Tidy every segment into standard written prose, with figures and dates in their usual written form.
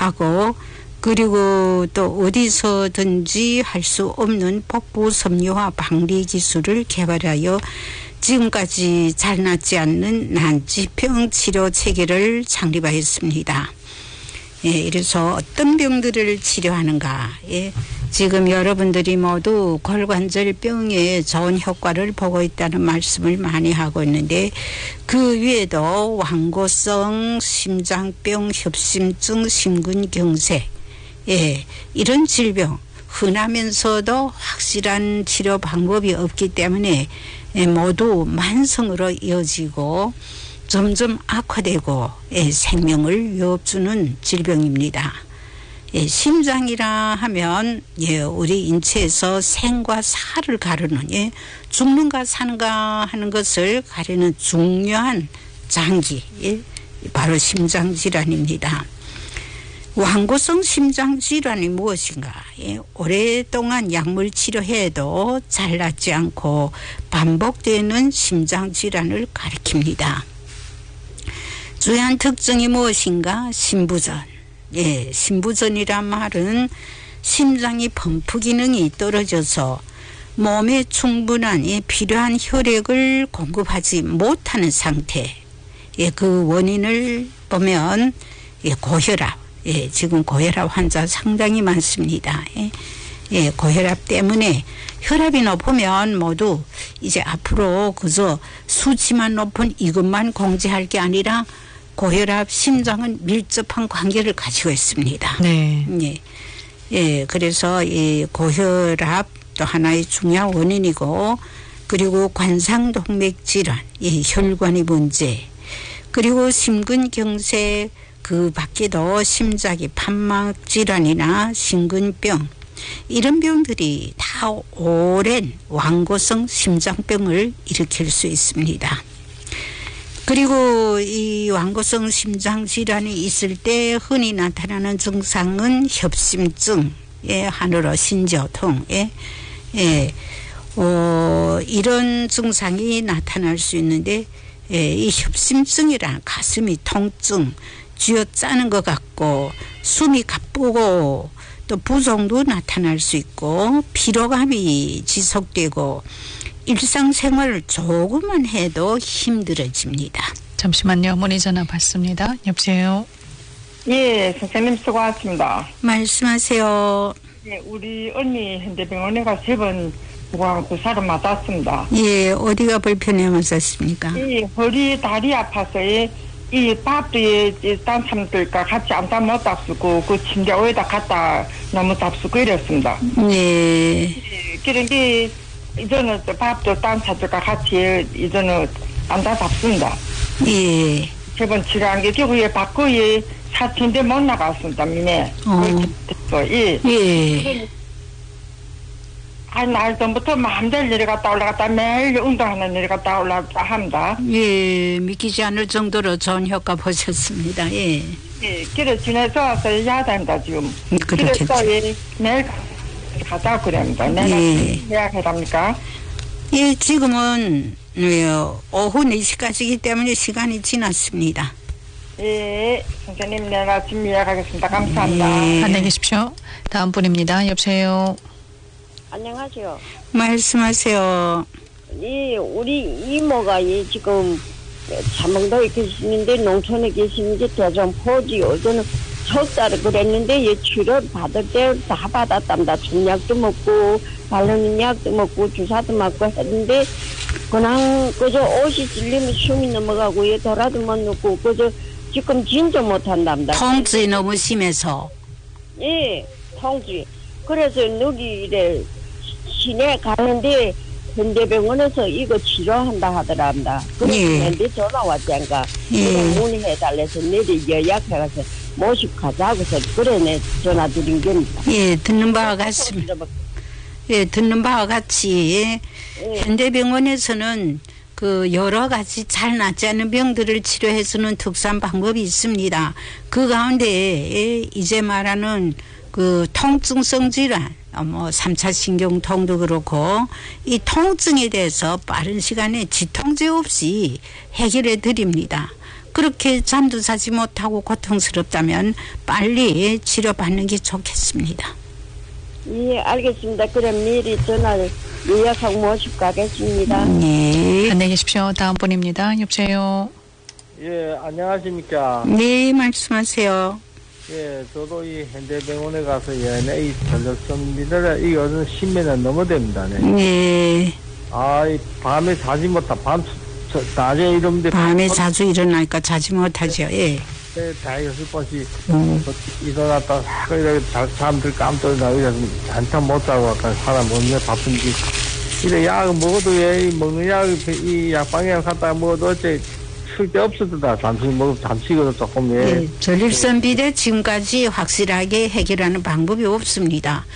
하고 그리고 또 어디서든지 할 수 없는 복부 섬유화 방리 기술을 개발하여 지금까지 잘 낫지 않는 난치병 치료 체계를 창립하였습니다. 예, 이래서 어떤 병들을 치료하는가. 예, 지금 여러분들이 모두 골관절병에 좋은 효과를 보고 있다는 말씀을 많이 하고 있는데 그 위에도 완고성 심장병, 협심증, 심근경색 예, 이런 질병 흔하면서도 확실한 치료 방법이 없기 때문에 예, 모두 만성으로 이어지고 점점 악화되고 예, 생명을 위협주는 질병입니다. 예, 심장이라 하면 예, 우리 인체에서 생과 사를 가르는 예, 죽는가 사는가 하는 것을 가리는 중요한 장기 예, 바로 심장질환입니다. 완고성 심장질환이 무엇인가? 예, 오랫동안 약물 치료해도 잘 낫지 않고 반복되는 심장질환을 가리킵니다. 주요한 특징이 무엇인가? 심부전. 예, 심부전이란 말은 심장이 펌프 기능이 떨어져서 몸에 충분한 예, 필요한 혈액을 공급하지 못하는 상태. 예, 그 원인을 보면 예, 고혈압. 예, 지금 고혈압 환자 상당히 많습니다. 예, 예, 고혈압 때문에 혈압이 높으면 모두 이제 앞으로 그저 수치만 높은 이것만 공지할 게 아니라 고혈압, 심장은 밀접한 관계를 가지고 있습니다. 네. 예, 예, 그래서 이 고혈압 또 하나의 중요한 원인이고 그리고 관상동맥 질환, 이 혈관의 문제 그리고 심근경색 그 밖에도 심장의 판막 질환이나 심근병 이런 병들이 다 오랜 완고성 심장병을 일으킬 수 있습니다. 그리고 이 완고성 심장 질환이 있을 때 흔히 나타나는 증상은 협심증의 한어로 신저통, 이런 증상이 나타날 수 있는데 이 협심증이란 가슴이 통증, 쥐어짜는 것 같고 숨이 가쁘고 또 부종도 나타날 수 있고 피로감이 지속되고 일상생활을 조금만 해도 힘들어집니다. 잠시만요. 어머니 전화 받습니다. 여보세요. 예, 선생님 수고하셨습니다. 말씀하세요. 예, 우리 언니 현대병원에 가서 3번 주사를 맞았습니다. 예, 어디가 불편해 맞았습니까? 이 허리, 다리 아파서 이 밥도 딴 사람들과 같이 앉아 못 잡수고 그 침대 위에다 갖다 너무 잡수고 이랬습니다. 네. 그런데 이제는 밥도 딴 사람들과 같이 이제는 앉아 잡습니다. 예. 저번 치료한 게 결국에 밖에 사천대 못 나갔습니다. 미네. 예. 예. 한 날 전부터 마음대로 내려갔다 올라갔다 매일 운동하는 내려갔다 올라갔다 합니다. 예, 믿기지 않을 정도로 좋은 효과 보셨습니다. 예. 예, 그래 지내서 와서 해야 된다 지금. 그렇겠죠. 그래서 예, 매일 갔다 그럽니다. 내가 예약해랍니까? 예, 지금은 오후 4시까지이기 때문에 시간이 지났습니다. 예, 선생님 내가 지금 예약하겠습니다. 감사합니다. 예. 안녕히 계십시오. 다음 분입니다. 여보세요. 안녕하세요. 말씀하세요. 우리 이모가 지금 삼봉도에 계시는데 농촌에 계시는데 대전포지 어제는 석 달을 그랬는데 치료를 받을 때 다 받았답니다. 중약도 먹고 바르는 약도 먹고 주사도 맞고 했는데 그냥 그저 옷이 질리면 숨이 넘어가고 돌아도 못 놓고 그저 지금 진짜 못한답니다. 통증이 너무 심해서. 예, 통증. 그래서 누기 이래 시내 가는데 현대병원에서 이거 치료한다 하더랍니다. 그래서 내한테 전화 왔잖아. 문의해달래서 내일 예약해가서 모시고 가자고 해서 그래 내 전화 드린 겁니다. 예, 듣는 바와 같습니다. 예, 듣는 바와 같이 현대병원에서는 그 여러 가지 잘 낫지 않은 병들을 치료해주는 특수한 방법이 있습니다. 그 가운데 이제 말하는 그 통증성 질환, 3차 신경통도 그렇고 이 통증에 대해서 빠른 시간에 지통제 없이 해결해 드립니다. 그렇게 잠도 자지 못하고 고통스럽다면 빨리 치료받는 게 좋겠습니다. 예, 알겠습니다. 그럼 미리 전화를 예약하고 모시고 가겠습니다. 네. 안녕히 계십시오. 다음 분입니다. 여보세요. 예, 안녕하십니까. 네, 말씀하세요. 예, 저도 이 현대병원에 가서 이 전력성 미달에 이 요즘 10년은 넘어됩니다. 네. 네. 이 밤에 자지 못하, 낮에 이러는데. 밤에 자주 일어나니까 자지 못하죠. 예. 다 6번씩 일어났다, 이렇게 잠들 깜짝 놀라서 한참 못 자고 아까 사람 없네, 바쁜지. 이래 약 먹어도 먹는 이 약방에 갔다가 먹어도 어째 쓸데없었다. 잠시거든 조금. 예, 전립선 비대 지금까지 확실하게 해결하는 방법이 없습니다.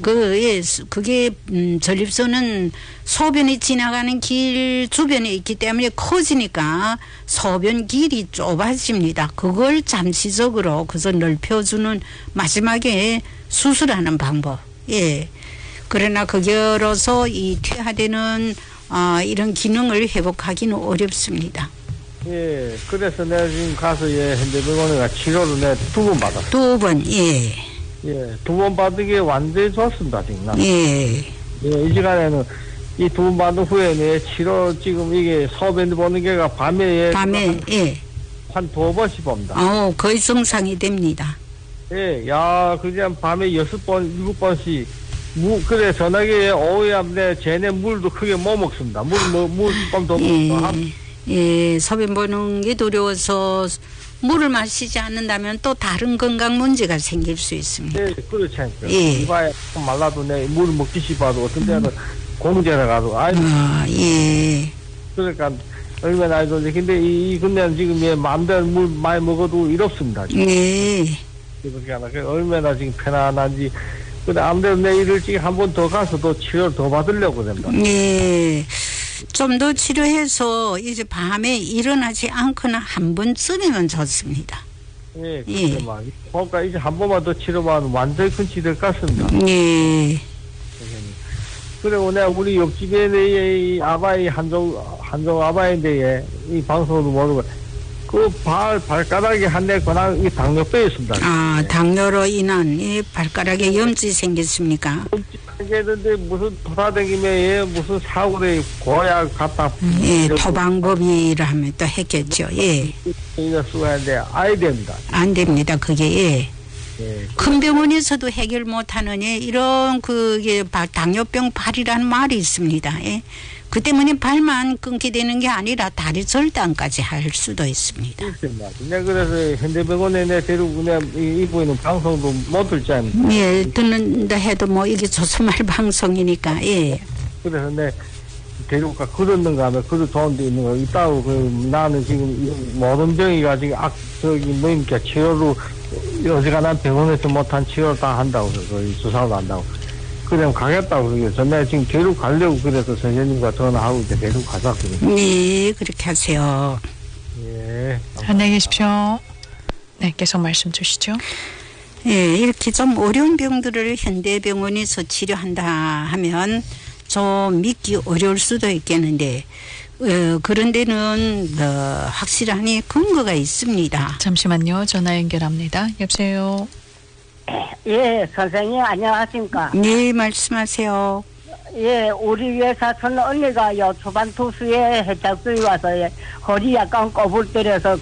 그게 전립선은 소변이 지나가는 길 주변에 있기 때문에 커지니까 소변 길이 좁아집니다. 그걸 잠시적으로 그래서 넓혀주는 마지막에 수술하는 방법. 예. 그러나 그게로서 이 퇴화되는 이런 기능을 회복하기는 어렵습니다. 예, 그래서 내가 지금 가서 현대병원에 치료를 내가 2번 받았어. 2번, 예. 예, 2번 받은 게 완전히 좋습니다, 지금. 예. 예, 이 시간에는 이 2번 받은 후에 내 치료 지금 이게 소변 보는 게가 밤에 예. 한 2번씩 봅니다. 거의 정상이 됩니다. 예, 그냥 밤에 6번, 7번씩. 그래, 저녁에 오후에 내 쟤네 물도 크게 못 먹습니다. 물 좀 더 먹고. 예, 소변 보는 게 두려워서 물을 마시지 않는다면 또 다른 건강 문제가 생길 수 있습니다. 예, 그렇지 않죠. 예. 이봐야 말라도 내 물을 먹기 싶어도 어떤 데는 공제를 가도, 예. 그러니까, 얼마나 안 좋은데, 근데 근데 지금 마음대로 물 많이 먹어도 이렇습니다. 지금. 예. 그렇게 하나, 얼마나 지금 편안한지. 근데 아무래도 내일 일찍 한 번 더 가서 또 치료를 더 받으려고 됩니다. 예. 좀 더 치료해서 이제 밤에 일어나지 않거나 한 번쯤이면 좋습니다. 예, 그렇게만. 그러니까 이제 한 번만 더 치료받으면 완전히 큰치 될 것 같습니다. 예. 그리고 내가 우리 옆집에 이 아바이 한종 아바이인데 이 방송도 모르고 발가락에 한 대 그냥 이 당뇨병이 있습니다. 당뇨로 인한 발가락에 염증이 생겼습니까? 생겼는데 무슨 돌아다니며 무슨 사고를 고약 갖다. 예, 토방법이라 하면 또 했겠죠. 예. 이거 쓰는데 아이 됩니다. 안 됩니다. 그게 예. 큰 병원에서도 해결 못하는 이런 당뇨병 발이라는 말이 있습니다. 예. 그 때문에 발만 끊게 되는 게 아니라 다리 절단까지 할 수도 있습니다. 있습니다. 그래서 현대병원에 내 데리고 이분은 방송도 못 듣지 않습니까? 예, 듣는다 해도 이게 조선말 방송이니까, 예. 그래서 내 데리고 그렇는가 하면 그도 좋은 데 있는 거 있다고 나는 지금 모든 병이가 지금 치료로 어지간한 병원에서 못한 치료를 다 한다고 그래서 주사도 한다고. 그냥 가겠다고 그러겠어. 내가 지금 데리고 가려고 그래서 선생님과 전화하고 이제 데리고 가자거든요. 네, 그렇게 하세요. 예. 안녕히 계십시오. 네, 계속 말씀 주시죠. 예, 이렇게 좀 어려운 병들을 현대병원에서 치료한다 하면 좀 믿기 어려울 수도 있겠는데, 그런 데는 확실한 근거가 있습니다. 잠시만요. 전화 연결합니다. 여보세요. 예, 선생님 안녕하십니까? 네, 말씀하세요. 예, 우리 회사촌 언니가 초반 투수에 해적들이 와서 허리 약간 꼬불 때려서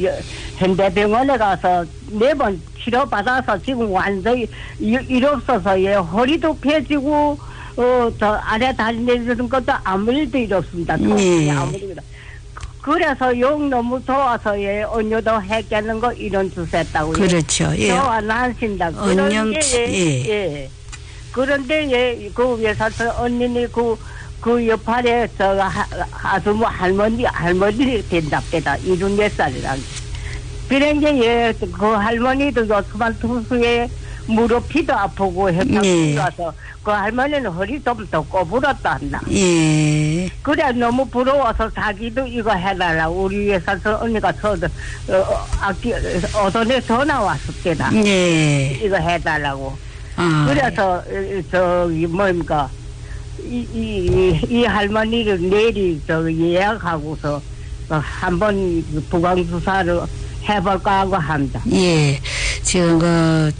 현대병원에 가서 4번 치료받아서 지금 완전히 일 없어서 허리도 펴지고 저 아래 다리 내리는 것도 아무 일도 일 없습니다. 네. 아무 일도. 그래서 욕 너무 좋아서 언니도 했겠는 거 이런 주셨다고요. 그렇죠. 예. 좋아하신다. 언영치. 예. 그런데 그 회사에서 언니는 그 옆에 아주머 할머니 된답니다. 74살이랑. 그런 그 할머니도 요즘만 투수에 무릎피도 아프고 협착이 와서 그 할머니는 허리 좀 더 꼬부렸다 한다. 예. 그래 너무 부러워서 자기도 이거 해달라고 우리 회사에서 언니가 어전에 전화 왔을 때다. 예. 이거 해달라고. 그래서 이 할머니를 내일 예약하고서 한번 부강수사를 해볼까 하고 합니다. 예, 지금